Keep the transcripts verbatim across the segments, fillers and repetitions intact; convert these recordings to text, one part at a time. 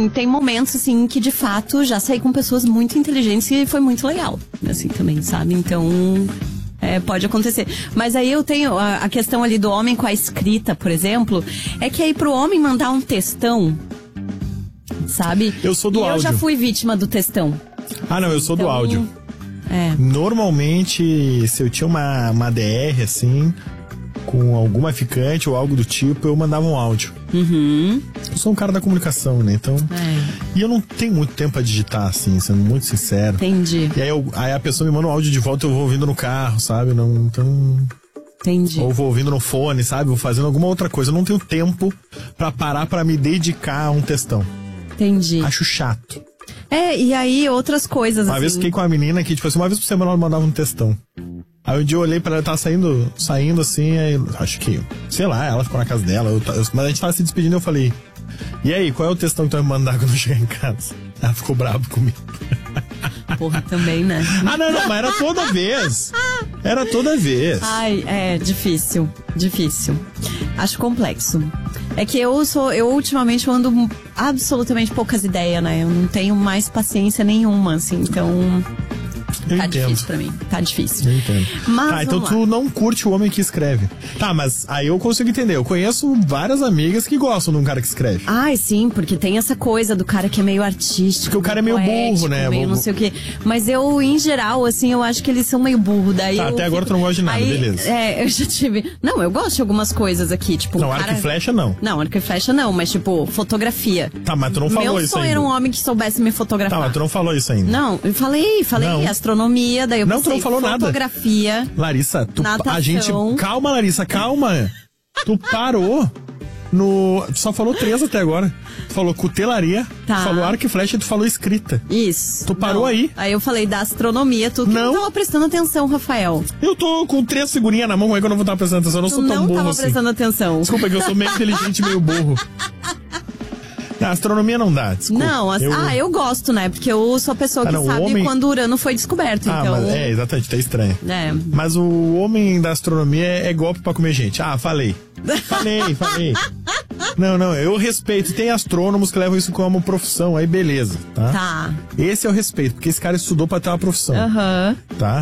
assim, tem momentos, assim, que de fato já saí com pessoas muito inteligentes e foi muito legal, assim, também, sabe? Então, é, pode acontecer. Mas aí eu tenho a, a questão ali do homem com a escrita, por exemplo, é que aí pro homem mandar um textão, sabe? Eu sou do e áudio. eu já fui vítima do textão. Ah, não, eu sou então, do áudio. É. Normalmente, se eu tinha uma, uma D R, assim, com alguma ficante ou algo do tipo, eu mandava um áudio. Uhum. Eu sou um cara da comunicação, né? Então. É. E eu não tenho muito tempo pra digitar, assim, sendo muito sincero. Entendi. E aí, eu, aí a pessoa me manda um áudio de volta e eu vou ouvindo no carro, sabe? Não, então. Entendi. Ou vou ouvindo no fone, sabe? Vou fazendo alguma outra coisa. Eu não tenho tempo pra parar pra me dedicar a um textão. Entendi. Acho chato. É, e aí outras coisas, Uma assim. vez fiquei com uma menina que, tipo assim, uma vez por semana ela mandava um textão. Aí um dia eu olhei pra ela, ela tava saindo, saindo assim, aí acho que, sei lá, ela ficou na casa dela, eu, eu, mas a gente tava se despedindo e eu falei, e aí, qual é o textão que tu vai me mandar quando eu chegar em casa? Ela ficou brava comigo. Porra, também, né? Ah, não, não, mas era toda vez. Era toda vez. Ai, é difícil, difícil. Acho complexo. É que eu sou, eu ultimamente ando absolutamente poucas ideias, né? Eu não tenho mais paciência nenhuma, assim, então... Eu tá entendo. difícil pra mim, tá difícil. Eu entendo. Mas, tá, então vamos tu lá. não curte o homem que escreve. Tá, mas aí eu consigo entender. Eu conheço várias amigas que gostam de um cara que escreve. Ai, sim, porque tem essa coisa do cara que é meio artístico. Porque o cara é meio poético, burro, né? Meio Vou- não sei o quê. Mas eu, em geral, assim, eu acho que eles são meio burro. Daí Tá, eu até agora fico- tu não gosta de nada, Aí, beleza. É, eu já tive... Não, eu gosto de algumas coisas aqui, tipo... Não, o arco cara... e flecha não. Não, arco e flecha não, mas tipo, fotografia. Tá, mas tu não falou Meu isso sonho ainda. era um homem que soubesse me fotografar. Tá, mas tu não falou isso ainda. Não, eu falei, falei Não. astronomia, daí eu Não, tu pensei, não falou nada. fotografia. Larissa, tu, Natação. a gente... Calma, Larissa, calma. Tu parou no... Tu só falou três até agora. Tu falou cutelaria, Tá. tu falou arco e flecha e tu falou escrita. Isso. Tu parou Não. aí. Aí eu falei da astronomia, tu que Não. não tava prestando atenção, Rafael. Eu tô com três figurinhas na mão, como é que eu não vou estar prestando atenção? Eu não Tu sou tão não burro tava assim. prestando atenção. Desculpa, que eu sou meio inteligente e meio burro. Não, astronomia não dá, desculpa. Não, as- eu... ah, eu gosto, né? Porque eu sou a pessoa Ah, que não, o sabe homem- quando o Urano foi descoberto. Ah, então, mas é, exatamente, tá estranho. é. Mas o homem da astronomia é, é golpe pra comer gente. Ah, falei. Falei, falei. Não, não, eu respeito. Tem astrônomos que levam isso como profissão, aí beleza, tá? Tá. Esse eu respeito, porque esse cara estudou pra ter uma profissão, Aham. tá?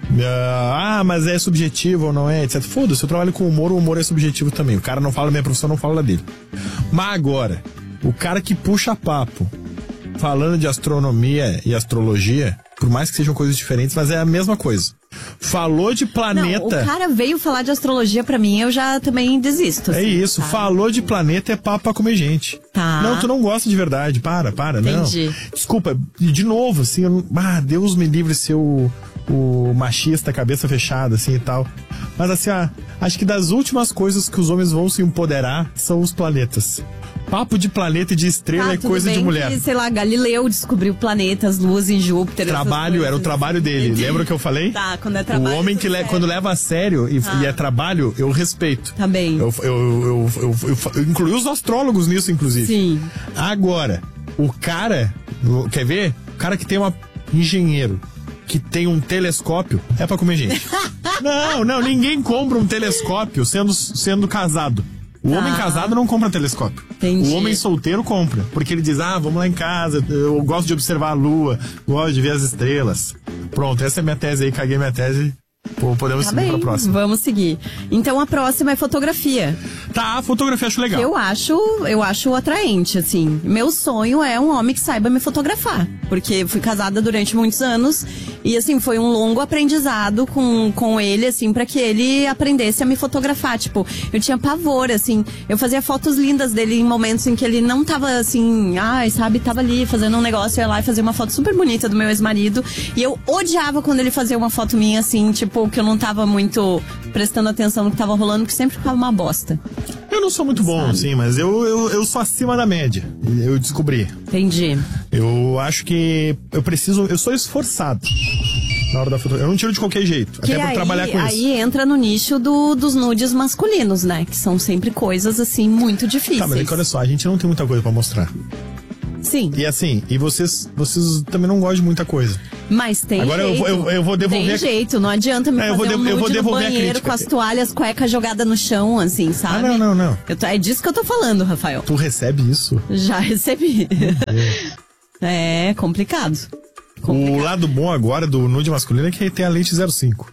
Ah, mas é subjetivo ou não é, etcétera. Foda-se, eu trabalho com humor, o humor é subjetivo também. O cara não fala da minha profissão, não fala da dele. Mas agora, o cara que puxa papo falando de astronomia e astrologia, por mais que sejam coisas diferentes, mas é a mesma coisa. Falou de Não, planeta. o cara veio falar de astrologia pra mim, eu já também desisto. É assim, isso, tá? falou de planeta é papo pra comer gente. Tá. Não, tu não gosta de verdade, para, para, Entendi. não. Desculpa, de novo, assim, eu não... ah, Deus me livre ser o, o machista, cabeça fechada, assim e tal. Mas assim, ah, acho que das últimas coisas que os homens vão se empoderar são os planetas. Papo de planeta e de estrela Tá, é tudo coisa bem de mulher. Que, sei lá, Galileu descobriu planetas, luas em Júpiter. essas Trabalho, era o coisas. trabalho dele. Entendi. Lembra o que eu falei? Tá, quando é trabalho. O homem que le- sério. quando leva a sério e, Ah. e é trabalho, eu respeito. Tá bem. Eu, eu, eu, eu, eu, eu incluí os astrólogos nisso, inclusive. Sim. Agora, o cara, o- quer ver? O cara que tem uma engenheiro que tem um telescópio é pra comer gente. Não, não, ninguém compra um telescópio sendo, sendo casado. O Tá. homem casado não compra telescópio. Entendi. O homem solteiro compra. Porque ele diz, ah, vamos lá em casa, eu gosto de observar a lua, gosto de ver as estrelas. Pronto, essa é minha tese aí, caguei minha tese. Pô, podemos Tá seguir bem, pra próxima. vamos seguir. Então a próxima é fotografia. Tá, fotografia acho legal. Eu acho, eu acho atraente, assim. Meu sonho é um homem que saiba me fotografar. Porque fui casada durante muitos anos. E, assim, foi um longo aprendizado com, com ele, assim, pra que ele aprendesse a me fotografar. Tipo, eu tinha pavor, assim. Eu fazia fotos lindas dele em momentos em que ele não tava, assim, ai, sabe, tava ali fazendo um negócio. Eu ia lá e fazia uma foto super bonita do meu ex-marido. E eu odiava quando ele fazia uma foto minha, assim, tipo, que eu não tava muito prestando atenção no que tava rolando, porque sempre ficava uma bosta. Eu não sou muito bom, Sabe? assim, mas eu, eu, eu sou acima da média. Eu descobri. Entendi. Eu acho que eu preciso. Eu sou esforçado na hora da fotografia. Eu não tiro de qualquer jeito. Que até pra aí, trabalhar com aí isso. entra no nicho do, dos nudes masculinos, né? Que são sempre coisas, assim, muito difíceis. Tá, mas é que olha só, a gente não tem muita coisa pra mostrar. Sim. E assim, e vocês, vocês também não gostam de muita coisa. Mas tem Agora eu jeito. vou- eu- eu vou devolver Tem a- jeito, não adianta me É, eu fazer vou de- um eu nude vou no devolver a banheiro crítica. com as toalhas, cueca jogada no chão, assim, sabe? Ah, não, não, não. Eu tô- é disso que eu tô falando, Rafael. Tu recebe isso? Já recebi. É complicado. O lado bom agora do nude masculino é que tem a lente zero cinco.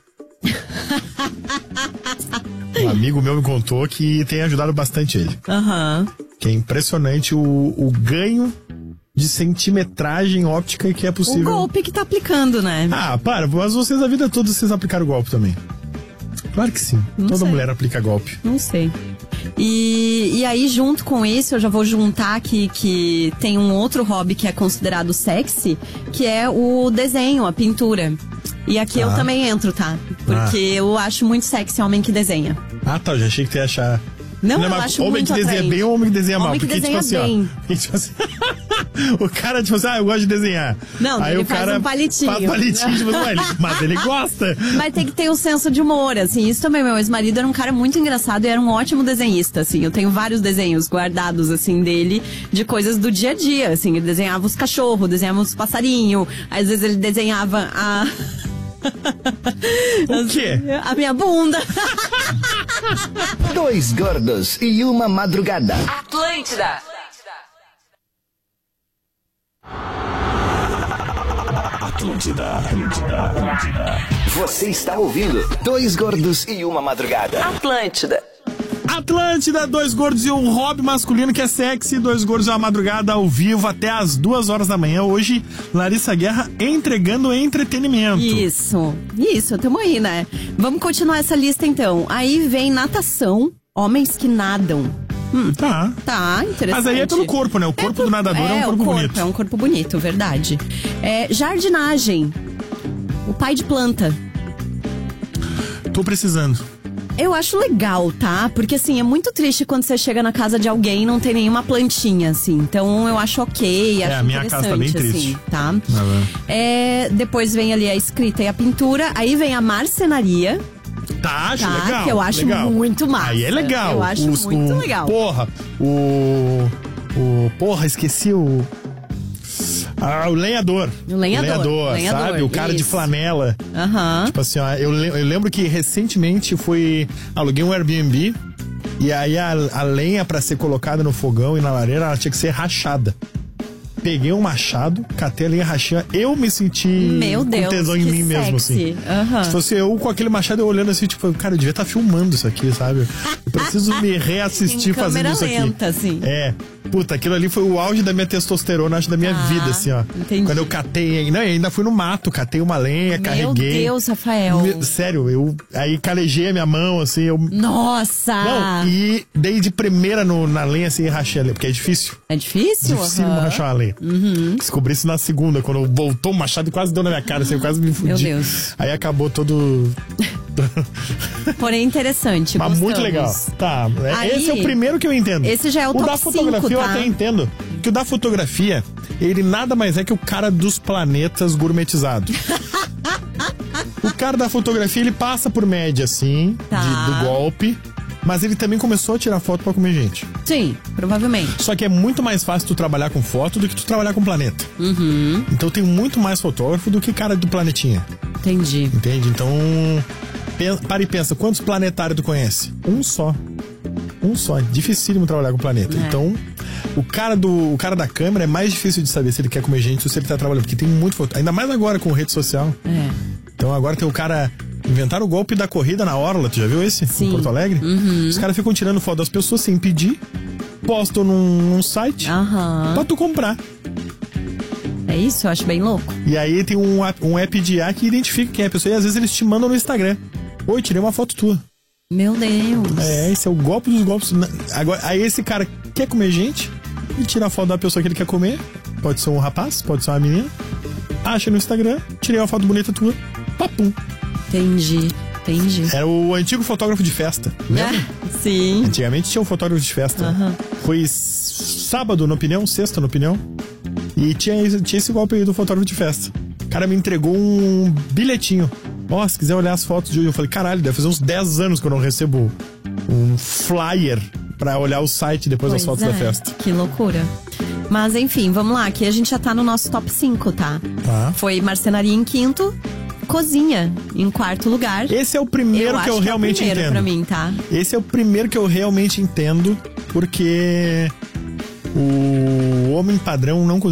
Um amigo meu me contou que tem ajudado bastante ele. Aham. Que é impressionante o, o ganho de centimetragem óptica que é O possível. golpe que tá aplicando, né? Ah, para, mas vocês a vida toda vocês aplicaram golpe também. Claro que sim. Não Toda sei. mulher aplica golpe. Não sei. E, e aí, junto com isso, eu já vou juntar que, que tem um outro hobby que é considerado sexy, que é o desenho, a pintura. E aqui eu Tá. também entro, tá? Porque eu acho muito sexy homem que desenha. Ah, tá, eu já achei que tu ia achar. Não, eu mas acho homem muito que desenha atraente. bem ou homem que desenha mal? Homem que Porque, desenha tipo assim, bem. ó. Porque, tipo assim, o cara, tipo assim, ah, eu gosto de desenhar. Não, Aí ele o faz cara um palitinho. Faz palitinho, tipo, assim, "Ué, ele- mas ele gosta. Mas tem que ter um senso de humor, assim. Isso também, meu ex-marido era um cara muito engraçado e era um ótimo desenhista, assim. Eu tenho vários desenhos guardados, assim, dele, de coisas do dia a dia, assim. Ele desenhava os cachorros, desenhava os passarinhos, às vezes ele desenhava a... O quê? A minha bunda. Dois gordos e uma madrugada. Atlântida. Atlântida, Atlântida, Atlântida. Você está ouvindo Dois gordos e uma madrugada. Atlântida. Atlântida, dois gordos e um hobby masculino que é sexy. Dois gordos e uma madrugada ao vivo até as duas horas da manhã. Hoje, Larissa Guerra entregando entretenimento. Isso, isso, tamo aí, né? Vamos continuar essa lista então. Aí vem natação, homens que nadam. Hum, Tá. tá, interessante. Mas aí é pelo corpo, né? O corpo por- do nadador é, um corpo o corpo, bonito. É um corpo bonito, verdade. É, jardinagem. O pai de planta. Tô precisando. Eu acho legal, tá? Porque assim, é muito triste quando você chega na casa de alguém e não tem nenhuma plantinha, assim. Então eu acho ok, acho a minha casa tá bem interessante, triste. assim, tá? Ah, É, depois vem ali a escrita e a pintura. Aí vem a marcenaria. Tá, acho Tá, legal. que eu acho legal. muito massa. Aí é legal. Eu acho Os- muito o- legal. Porra, o. O. Porra, esqueci o. Ah, o lenhador. O lenhador, lenhador, sabe? O cara de isso. flanela. Aham. Tipo assim, ó, eu, le- eu lembro que recentemente fui. Aluguei um Airbnb. E aí a, a lenha pra ser colocada no fogão e na lareira, ela tinha que ser rachada. Peguei um machado, catei a linha rachada, eu me senti Meu com Deus, tesão em que mim mesmo, assim. sexy. Aham. Se fosse eu com aquele machado, eu olhando assim, tipo, cara, eu devia estar filmando isso aqui, sabe? Eu preciso me reassistir Em fazendo câmera isso aqui. lenta, assim. É. Puta, aquilo ali foi o auge da minha testosterona, acho, da minha Ah, vida, assim, ó. entendi. Quando eu catei, não, e ainda fui no mato, catei uma lenha, Meu carreguei. Deus, Rafael. Me- Sério, eu aí calejei a minha mão, assim, eu... Nossa! Não, e dei de primeira no, na lenha, assim, e rachei a lenha, porque é difícil. É difícil? Difícil Aham. rachar uma lenha. Descobri isso na segunda, quando voltou o machado e quase deu na minha cara, assim, eu quase me fudi. Meu Deus. Aí acabou todo... Porém, interessante. Mas gostamos. muito legal. Tá, é- Aí, esse é o primeiro que eu entendo. esse já é o O top da fotografia cinco, eu tá? até entendo. Que o da fotografia, ele nada mais é que o cara dos planetas gourmetizado. O cara da fotografia, ele passa por média, assim, Tá. de- do golpe. Mas ele também começou a tirar foto pra comer gente. Sim, provavelmente. Só que é muito mais fácil tu trabalhar com foto do que tu trabalhar com planeta. Uhum. Então tem muito mais fotógrafo do que cara do planetinha. Entendi. Entende? Então, pen- para e pensa, quantos planetários tu conhece? Um só. Um só. É dificílimo trabalhar com planeta. É. Então, o cara, do, o cara da câmera é mais difícil de saber se ele quer comer gente ou se ele tá trabalhando. Porque tem muito foto. Ainda mais agora com rede social. É. Então agora tem o cara... Inventaram o golpe da corrida na Orla, tu já viu esse? Sim. Em Porto Alegre? Uhum. Os caras ficam tirando foto das pessoas sem pedir, postam num, num site Aham. pra tu comprar. É isso, eu acho bem louco. E aí tem um, app- um app de I A que identifica quem é a pessoa e às vezes eles te mandam no Instagram. Oi, tirei uma foto tua. Meu Deus. É, esse é o golpe dos golpes. Na- Agora, aí esse cara quer comer gente e tira a foto da pessoa que ele quer comer. Pode ser um rapaz, pode ser uma menina. Acha no Instagram, tirei uma foto bonita tua. Papum. Entendi, entendi. Era o antigo fotógrafo de festa. Lembra? Ah, sim. Antigamente tinha um fotógrafo de festa. Aham. Foi s- sábado no Opinião, sexta no Opinião. E tinha, esse- tinha esse golpe aí do fotógrafo de festa. O cara me entregou um bilhetinho. Ó, se quiser olhar as fotos de hoje, eu falei, caralho, deve fazer uns dez anos que eu não recebo um flyer pra olhar o site depois das Pois fotos da é, festa. Que loucura. Mas enfim, vamos lá, aqui a gente já tá no nosso top cinco, tá? Tá. Foi marcenaria em quinto, cozinha em quarto lugar. Esse é o primeiro eu que eu acho realmente que é o primeiro entendo. pra mim, tá? Esse é o primeiro que eu realmente entendo, porque o homem padrão não